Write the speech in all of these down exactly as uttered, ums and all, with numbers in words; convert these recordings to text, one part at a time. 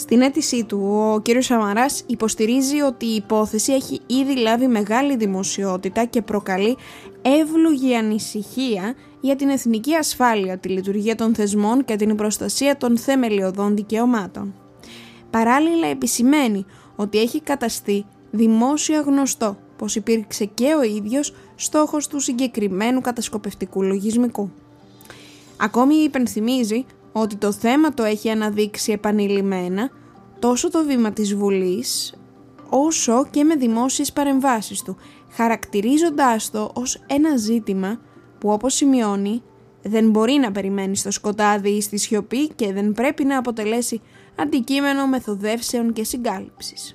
Στην αίτησή του, ο κ. Σαμαράς υποστηρίζει ότι η υπόθεση έχει ήδη λάβει μεγάλη δημοσιότητα και προκαλεί εύλογη ανησυχία για την εθνική ασφάλεια, τη λειτουργία των θεσμών και την προστασία των θεμελιωδών δικαιωμάτων. Παράλληλα επισημαίνει ότι έχει καταστεί δημόσια γνωστό πως υπήρξε και ο ίδιος στόχος του συγκεκριμένου κατασκοπευτικού λογισμικού. Ακόμη υπενθυμίζει ότι το θέμα το έχει αναδείξει επανειλημμένα τόσο το βήμα της Βουλής όσο και με δημόσιες παρεμβάσεις του, χαρακτηρίζοντάς το ως ένα ζήτημα που, όπως σημειώνει, δεν μπορεί να περιμένει στο σκοτάδι ή στη σιωπή και δεν πρέπει να αποτελέσει αντικείμενο μεθοδεύσεων και συγκάλυψης.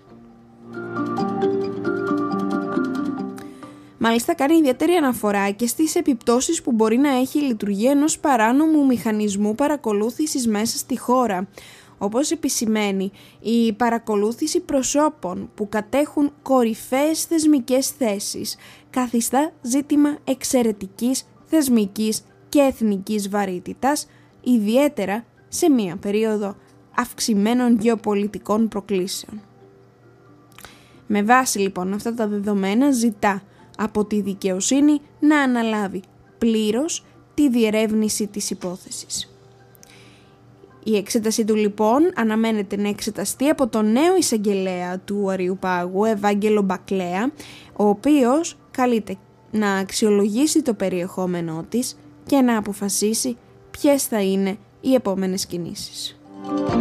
Μάλιστα κάνει ιδιαίτερη αναφορά και στις επιπτώσεις που μπορεί να έχει η λειτουργία ενός παράνομου μηχανισμού παρακολούθησης μέσα στη χώρα. Όπως επισημαίνει, η παρακολούθηση προσώπων που κατέχουν κορυφαίες θεσμικές θέσεις καθιστά ζήτημα εξαιρετικής θεσμικής και εθνικής βαρύτητας, ιδιαίτερα σε μία περίοδο αυξημένων γεωπολιτικών προκλήσεων. Με βάση λοιπόν αυτά τα δεδομένα ζητά από τη δικαιοσύνη να αναλάβει πλήρως τη διερεύνηση της υπόθεσης. Η εξέταση του λοιπόν αναμένεται να εξεταστεί από τον νέο εισαγγελέα του Αριουπάγου, Ευάγγελο Μπακλέα, ο οποίος καλείται να αξιολογήσει το περιεχόμενό της και να αποφασίσει ποιες θα είναι οι επόμενες κινήσεις.